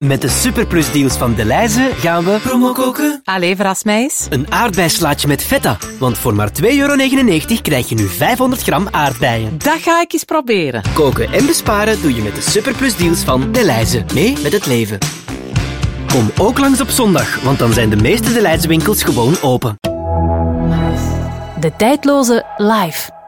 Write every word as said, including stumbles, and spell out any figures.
Met de superplusdeals van Delhaize gaan we promo koken. Allee, verras mij eens. Een aardbeislaatje met feta. Want voor maar twee euro negenennegentig krijg je nu vijfhonderd gram aardbeien. Dat ga ik eens proberen. Koken en besparen doe je met de superplusdeals van Delhaize. Mee met het leven. Kom ook langs op zondag, want dan zijn de meeste Delhaize winkels gewoon open. De tijdloze live.